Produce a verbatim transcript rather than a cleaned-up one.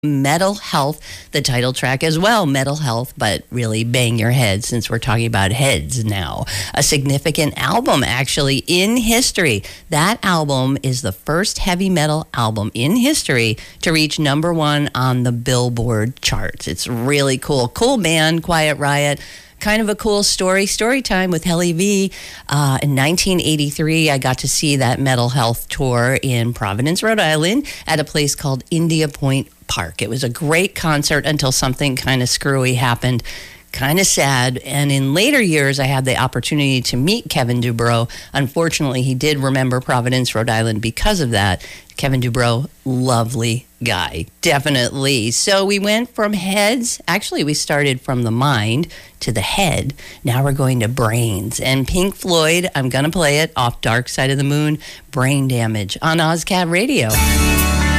Metal Health, the title track as well, Metal Health, but really bang your head since we're talking about heads now. A significant album actually in history. That album is the first heavy metal album in history to reach number one on the Billboard charts. It's really cool. Cool band, Quiet Riot. Kind of a cool story, story time with Helly V. Uh, in nineteen eighty-three, I got to see that Metal Health tour in Providence, Rhode Island at a place called India Point Park. It was a great concert until something kind of screwy happened. Kind of sad. And in later years, I had the opportunity to meet Kevin Dubrow. Unfortunately, he did remember Providence, Rhode Island because of that. Kevin Dubrow, lovely guy, definitely. So we went from heads. Actually, we started from the mind to the head. Now we're going to brains. And Pink Floyd, I'm going to play it off Dark Side of the Moon, Brain Damage on OzCat Radio.